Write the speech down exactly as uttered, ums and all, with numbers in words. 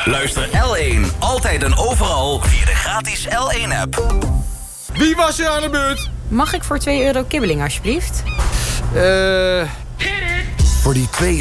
Luister L één altijd en overal via de gratis L één app. Wie was er aan de beurt? Mag ik voor twee euro kibbeling alsjeblieft? Eh... Voor die twee